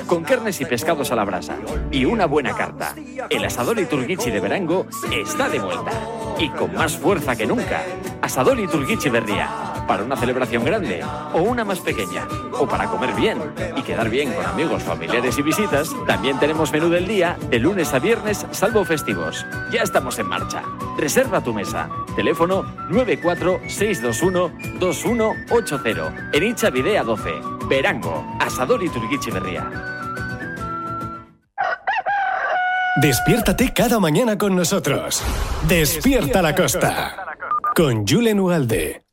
con carnes y pescados a la brasa y una buena carta. El Asador Iturguichi de Berango está de vuelta y con más fuerza que nunca. Asador Iturguichi Berria, para una celebración grande o una más pequeña, o para comer bien y quedar bien con amigos, familiares y visitas. También tenemos menú del día de lunes a viernes, salvo festivos. Ya estamos en marcha. Reserva tu mesa. Teléfono 946212180. En Itxavidea 12. Berango, Asador Iturguichi Berria. Despiértate cada mañana con nosotros. Despierta la Costa. Con Julen Ugalde.